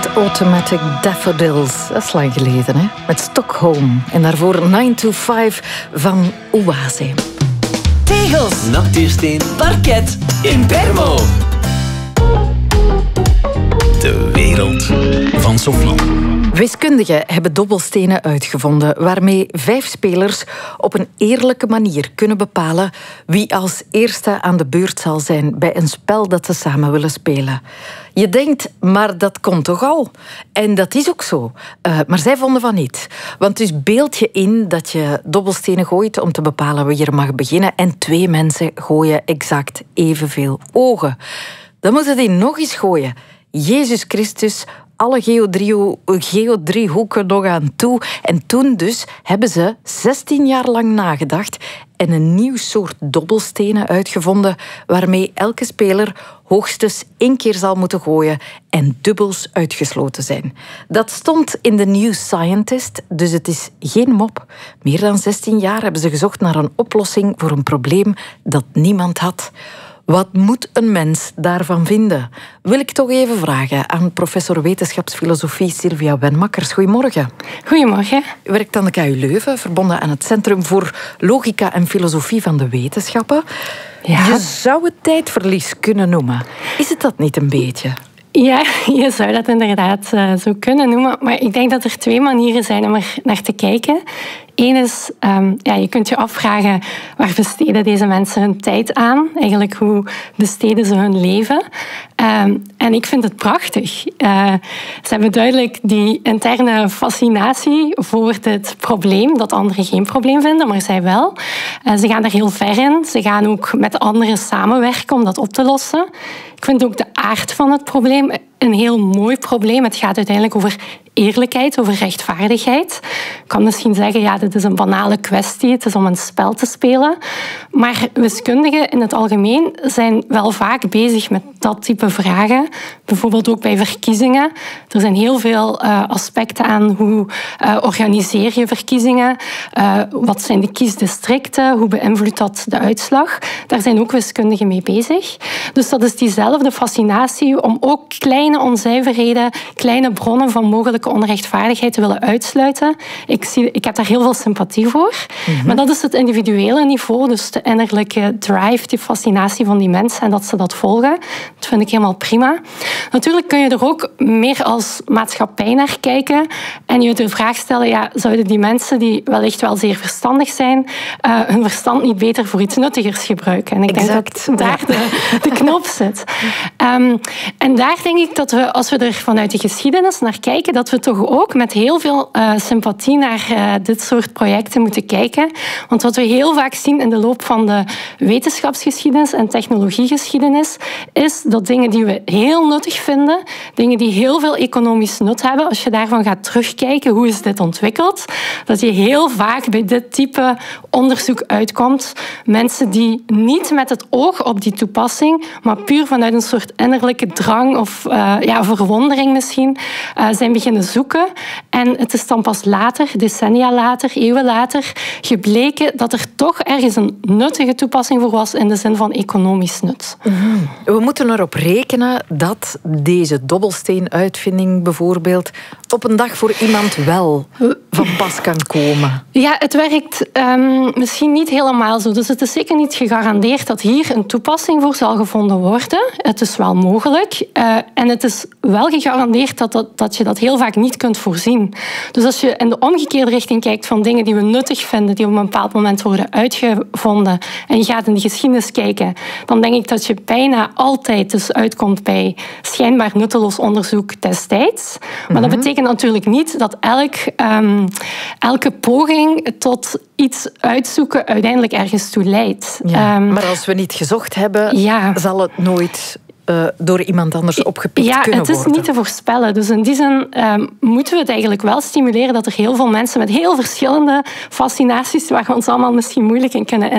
Automatic Daffodils, dat is lang geleden, hè? Met Stockholm. En daarvoor 9 to 5 van Oase. Tegels, natuursteen, parket, Impermo. De wereld van Sophie. Wiskundigen hebben dobbelstenen uitgevonden waarmee 5 spelers op een eerlijke manier kunnen bepalen wie als eerste aan de beurt zal zijn bij een spel dat ze samen willen spelen. Je denkt, maar dat kon toch al? En dat is ook zo. Maar zij vonden van niet. Want dus beeld je in dat je dobbelstenen gooit om te bepalen wie er mag beginnen en 2 mensen gooien exact evenveel ogen. Dan moeten die nog eens gooien. Jezus Christus, alle geodriehoeken nog aan toe. En toen dus hebben ze 16 jaar lang nagedacht en een nieuw soort dobbelstenen uitgevonden waarmee elke speler hoogstens 1 keer zal moeten gooien en dubbels uitgesloten zijn. Dat stond in de New Scientist, dus het is geen mop. Meer dan 16 jaar hebben ze gezocht naar een oplossing voor een probleem dat niemand had. Wat moet een mens daarvan vinden? Wil ik toch even vragen aan professor wetenschapsfilosofie Sylvia Wenmakkers. Goedemorgen. Goedemorgen. U werkt aan de KU Leuven, verbonden aan het Centrum voor Logica en Filosofie van de Wetenschappen. Ja. Je zou het tijdverlies kunnen noemen. Is het dat niet een beetje? Ja, je zou dat inderdaad zo kunnen noemen. Maar ik denk dat er 2 manieren zijn om er naar te kijken. Eén is, je kunt je afvragen, waar besteden deze mensen hun tijd aan? Eigenlijk, hoe besteden ze hun leven? En ik vind het prachtig. Ze hebben duidelijk die interne fascinatie voor dit probleem, dat anderen geen probleem vinden, maar zij wel. Ze gaan er heel ver in. Ze gaan ook met anderen samenwerken om dat op te lossen. Ik vind ook de aard van het probleem een heel mooi probleem. Het gaat uiteindelijk over eerlijkheid, over rechtvaardigheid. Ik kan misschien zeggen, ja, dit is een banale kwestie. Het is om een spel te spelen. Maar wiskundigen in het algemeen zijn wel vaak bezig met dat type vragen. Bijvoorbeeld ook bij verkiezingen. Er zijn heel veel aspecten aan hoe organiseer je verkiezingen. Wat zijn de kiesdistricten? Hoe beïnvloedt dat de uitslag? Daar zijn ook wiskundigen mee bezig. Dus dat is diezelfde fascinatie om ook kleine onzuiverheden, kleine bronnen van mogelijke onrechtvaardigheid te willen uitsluiten. Ik heb daar heel veel sympathie voor. Mm-hmm. Maar dat is het individuele niveau, dus de innerlijke drive, die fascinatie van die mensen en dat ze dat volgen. Dat vind ik helemaal prima. Natuurlijk kun je er ook meer als maatschappij naar kijken en je de vraag stellen, ja, zouden die mensen die wellicht wel zeer verstandig zijn, hun verstand niet beter voor iets nuttigers gebruiken? En ik denk dat daar de knop zit. En daar denk ik dat we, als we er vanuit de geschiedenis naar kijken, dat we toch ook met heel veel sympathie naar dit soort projecten moeten kijken. Want wat we heel vaak zien in de loop van de wetenschapsgeschiedenis en technologiegeschiedenis, is dat dingen die we heel nuttig vinden, dingen die heel veel economisch nut hebben, als je daarvan gaat terugkijken, hoe is dit ontwikkeld, dat je heel vaak bij dit type onderzoek uitkomt. Mensen die niet met het oog op die toepassing, maar puur vanuit een soort innerlijke drang of verwondering misschien, zijn beginnen zoeken. En het is dan pas later, decennia later, eeuwen later, gebleken dat er toch ergens een nuttige toepassing voor was in de zin van economisch nut. Mm-hmm. We moeten erop rekenen dat deze dobbelsteenuitvinding bijvoorbeeld op een dag voor iemand wel van pas kan komen. Ja, het werkt misschien niet helemaal zo. Dus het is zeker niet gegarandeerd dat hier een toepassing voor zal gevonden worden. Het is wel mogelijk. En het is wel gegarandeerd dat je dat heel vaak niet kunt voorzien. Dus als je in de omgekeerde richting kijkt van dingen die we nuttig vinden, die op een bepaald moment worden uitgevonden, en je gaat in de geschiedenis kijken, dan denk ik dat je bijna altijd dus uitkomt bij schijnbaar nutteloos onderzoek destijds. Maar dat betekent natuurlijk niet dat elke poging tot iets uitzoeken uiteindelijk ergens toe leidt. Ja, maar als we niet gezocht hebben, zal het nooit door iemand anders opgepikt kunnen worden. Ja, het is niet te voorspellen. Dus in die zin moeten we het eigenlijk wel stimuleren dat er heel veel mensen met heel verschillende fascinaties, waar we ons allemaal misschien moeilijk in kunnen